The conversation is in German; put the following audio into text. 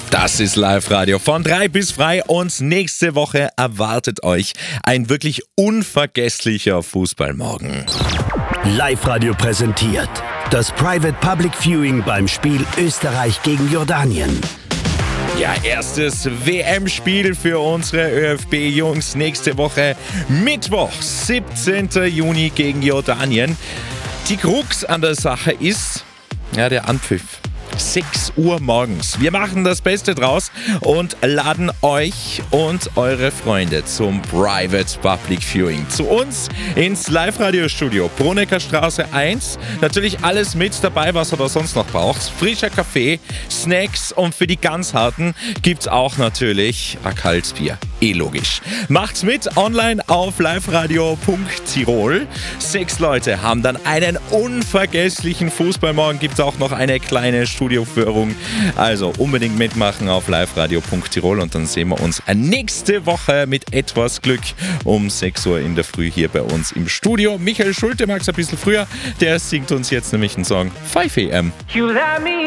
Das ist Live-Radio von 3 bis frei und nächste Woche erwartet euch ein wirklich unvergesslicher Fußballmorgen. Live-Radio präsentiert das Private Public Viewing beim Spiel Österreich gegen Jordanien. Ja, erstes WM-Spiel für unsere ÖFB-Jungs nächste Woche Mittwoch, 17. Juni gegen Jordanien. Die Krux an der Sache ist, der Anpfiff. 6 Uhr morgens. Wir machen das Beste draus und laden euch und eure Freunde zum Private Public Viewing zu uns ins Live-Radio-Studio Brunnecker Straße 1. Natürlich alles mit dabei, was ihr da sonst noch braucht. Frischer Kaffee, Snacks und für die ganz Harten gibt's auch natürlich ein kaltes Bier. Logisch. Macht's mit online auf liveradio.tirol. 6 Leute haben dann einen unvergesslichen Fußballmorgen. Gibt auch noch eine kleine Studioführung. Also unbedingt mitmachen auf liveradio.tirol und dann sehen wir uns nächste Woche mit etwas Glück um 6 Uhr in der Früh hier bei uns im Studio. Michael Schulte mag es ein bisschen früher. Der singt uns jetzt nämlich einen Song 5 AM.